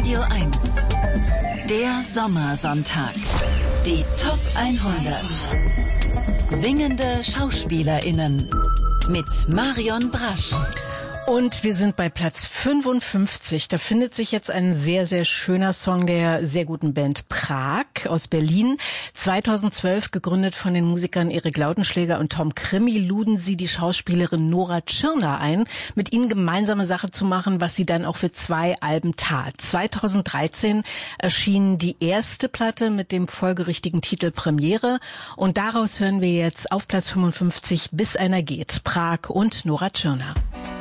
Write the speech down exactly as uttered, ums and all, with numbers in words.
Radio eins. Der Sommersonntag. Die Top hundert. Singende SchauspielerInnen. Mit Marion Brasch. Und wir sind bei Platz fünfundfünfzig. Da findet sich jetzt ein sehr, sehr schöner Song der sehr guten Band Prag aus Berlin. zweitausendzwölf gegründet von den Musikern Erik Lautenschläger und Tom Krimi, luden sie die Schauspielerin Nora Tschirner ein, mit ihnen gemeinsame Sache zu machen, was sie dann auch für zwei Alben tat. zweitausenddreizehn erschien die erste Platte mit dem folgerichtigen Titel Premiere. Und daraus hören wir jetzt auf Platz fünfundfünfzig Bis einer geht. Prag und Nora Tschirner.